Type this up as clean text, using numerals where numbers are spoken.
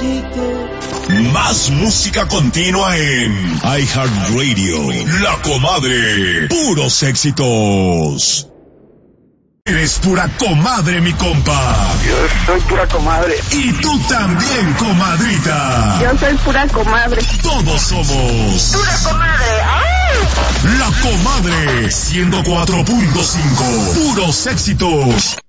Más música continua en iHeartRadio. La Comadre. Puros éxitos. Eres pura comadre, mi compa. Yo soy pura comadre. Y tú también, comadrita. Yo soy pura comadre. Todos somos pura comadre. ¡Ay! La Comadre 104.5. Puros éxitos.